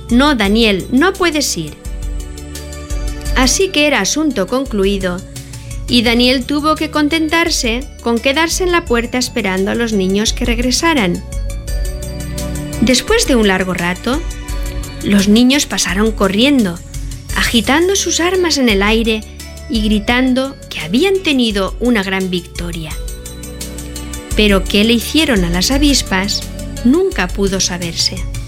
«No, Daniel, no puedes ir». Así que era asunto concluido, y Daniel tuvo que contentarse con quedarse en la puerta esperando a los niños que regresaran. Después de un largo rato, los niños pasaron corriendo, agitando sus armas en el aire y gritando que habían tenido una gran victoria. Pero qué le hicieron a las avispas nunca pudo saberse.